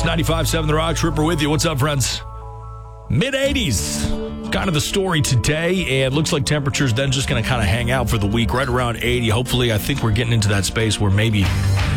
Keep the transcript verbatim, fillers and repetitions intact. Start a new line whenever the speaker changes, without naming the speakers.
It's ninety-five point seven The Rock. Tripper with you. What's up, friends? mid eighties. Kind of the story today, and looks like temperatures then just going to kind of hang out for the week right around eighty. Hopefully, I think we're getting into that space where maybe